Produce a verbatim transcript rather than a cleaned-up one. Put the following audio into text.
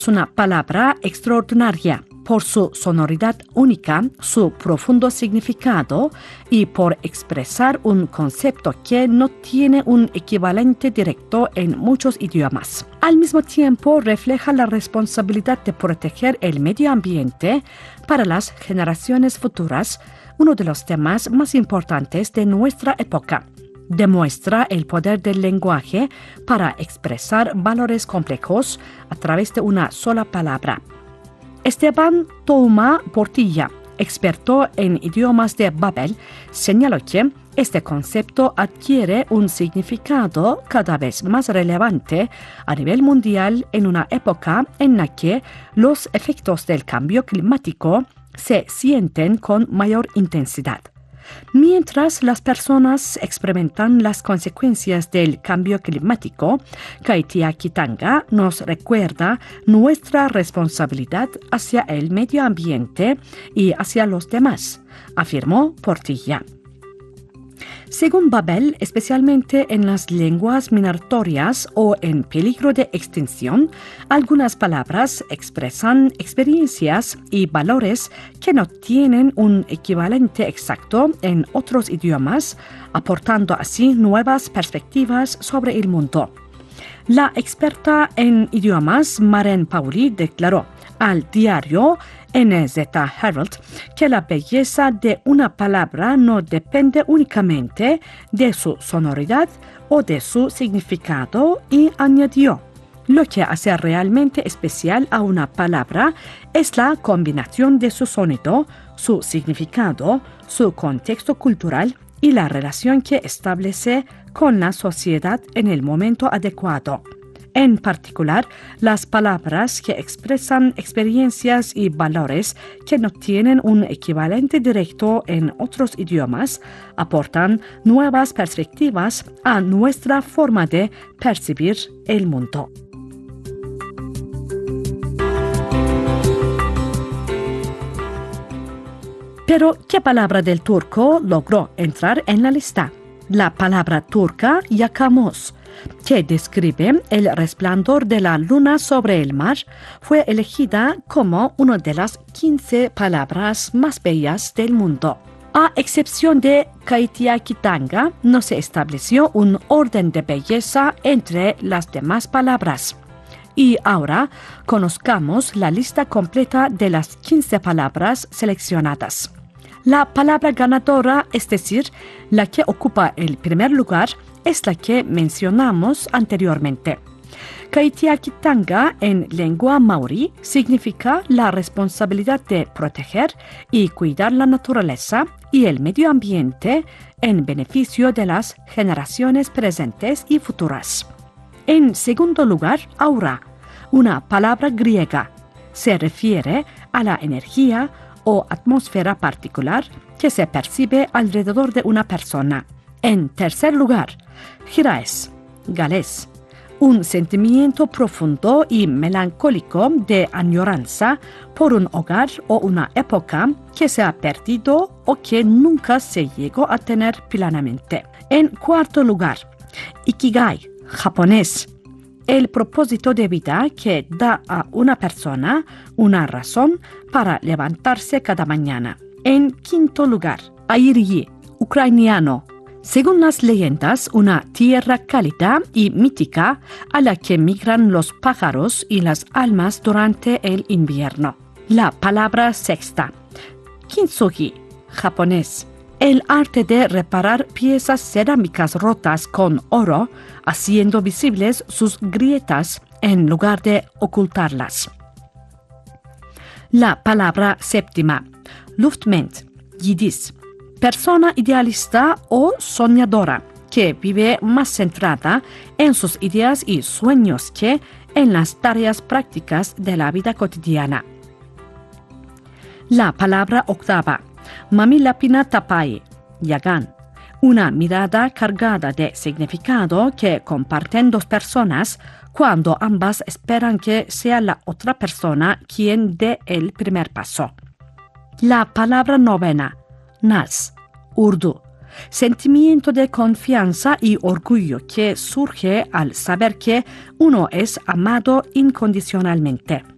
Es una palabra extraordinaria por su sonoridad única, su profundo significado y por expresar un concepto que no tiene un equivalente directo en muchos idiomas. Al mismo tiempo, refleja la responsabilidad de proteger el medio ambiente para las generaciones futuras, uno de los temas más importantes de nuestra época. Demuestra el poder del lenguaje para expresar valores complejos a través de una sola palabra. Esteban Touma Portilla, experto en idiomas de Babel, señaló que este concepto adquiere un significado cada vez más relevante a nivel mundial en una época en la que los efectos del cambio climático se sienten con mayor intensidad. Mientras las personas experimentan las consecuencias del cambio climático, Kaitiakitanga nos recuerda nuestra responsabilidad hacia el medio ambiente y hacia los demás, afirmó Portilla. Según Babel, especialmente en las lenguas migratorias o en peligro de extinción, algunas palabras expresan experiencias y valores que no tienen un equivalente exacto en otros idiomas, aportando así nuevas perspectivas sobre el mundo. La experta en idiomas Maren Pauli declaró al diario N Z Herald que la belleza de una palabra no depende únicamente de su sonoridad o de su significado y añadió: lo que hace realmente especial a una palabra es la combinación de su sonido, su significado, su contexto cultural y la relación que establece con la sociedad en el momento adecuado. En particular, las palabras que expresan experiencias y valores que no tienen un equivalente directo en otros idiomas aportan nuevas perspectivas a nuestra forma de percibir el mundo. Pero, ¿qué palabra del turco logró entrar en la lista? La palabra turca yakamoz, que describe el resplandor de la luna sobre el mar, fue elegida como una de las quince palabras más bellas del mundo. A excepción de Kaitiakitanga, no se estableció un orden de belleza entre las demás palabras. Y ahora conozcamos la lista completa de las quince palabras seleccionadas. La palabra ganadora, es decir, la que ocupa el primer lugar, es la que mencionamos anteriormente. Kaitiakitanga en lengua maorí significa la responsabilidad de proteger y cuidar la naturaleza y el medio ambiente en beneficio de las generaciones presentes y futuras. En segundo lugar, aura, una palabra griega, se refiere a la energía o atmósfera particular que se percibe alrededor de una persona. En tercer lugar, hiraes, galés, un sentimiento profundo y melancólico de añoranza por un hogar o una época que se ha perdido o que nunca se llegó a tener plenamente. En cuarto lugar, ikigai, japonés, el propósito de vida que da a una persona una razón para levantarse cada mañana. En quinto lugar, Airyi, ucraniano. Según las leyendas, una tierra cálida y mítica a la que migran los pájaros y las almas durante el invierno. La palabra sexta, kintsugi, japonés. El arte de reparar piezas cerámicas rotas con oro, haciendo visibles sus grietas en lugar de ocultarlas. La palabra séptima, luftment, yidis. Persona idealista o soñadora, que vive más centrada en sus ideas y sueños que en las tareas prácticas de la vida cotidiana. La palabra octava, mamilapina tapai, yagan, una mirada cargada de significado que comparten dos personas cuando ambas esperan que sea la otra persona quien dé el primer paso. La palabra novena, naz, urdu, sentimiento de confianza y orgullo que surge al saber que uno es amado incondicionalmente.